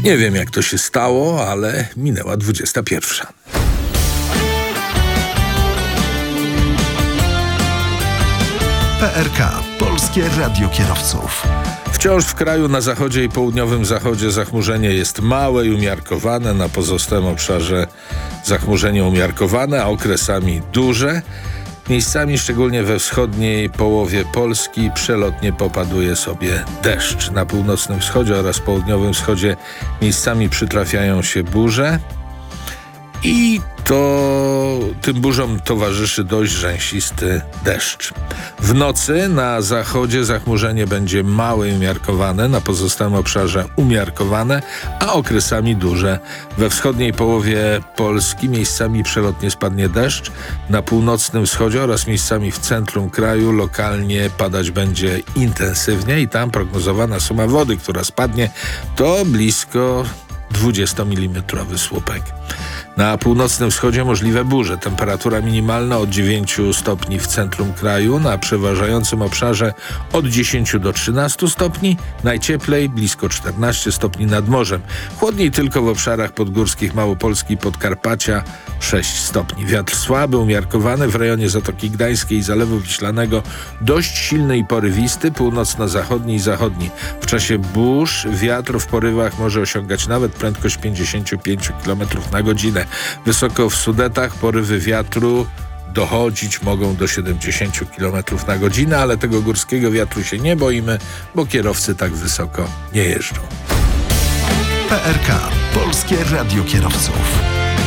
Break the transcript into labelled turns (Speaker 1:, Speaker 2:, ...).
Speaker 1: Nie wiem, jak to się stało, ale minęła 21.
Speaker 2: PRK. Polskie Radio Kierowców.
Speaker 1: Wciąż w kraju na zachodzie i południowym zachodzie zachmurzenie jest małe i umiarkowane. Na pozostałym obszarze zachmurzenie umiarkowane, a okresami duże. Miejscami, szczególnie we wschodniej połowie Polski, przelotnie popaduje sobie deszcz. Na północnym wschodzie oraz południowym wschodzie miejscami przytrafiają się burze. I tym burzom towarzyszy dość rzęsisty deszcz. W nocy na zachodzie zachmurzenie będzie małe i umiarkowane, na pozostałym obszarze umiarkowane, a okresami duże. We wschodniej połowie Polski miejscami przelotnie spadnie deszcz. Na północnym wschodzie oraz miejscami w centrum kraju lokalnie padać będzie intensywnie i tam prognozowana suma wody, która spadnie, to blisko 20 mm słupek. Na północnym wschodzie możliwe burze. Temperatura minimalna od 9 stopni w centrum kraju, na przeważającym obszarze od 10 do 13 stopni, najcieplej blisko 14 stopni nad morzem. Chłodniej tylko w obszarach podgórskich Małopolski i Podkarpacia 6 stopni. Wiatr słaby, umiarkowany w rejonie Zatoki Gdańskiej i Zalewu Wiślanego, dość silny i porywisty, północno-zachodni i zachodni. W czasie burz wiatr w porywach może osiągać nawet prędkość 55 km na godzinę. Wysoko w Sudetach porywy wiatru dochodzić mogą do 70 km na godzinę, ale tego górskiego wiatru się nie boimy, bo kierowcy tak wysoko nie jeżdżą.
Speaker 2: PRK. Polskie Radio Kierowców.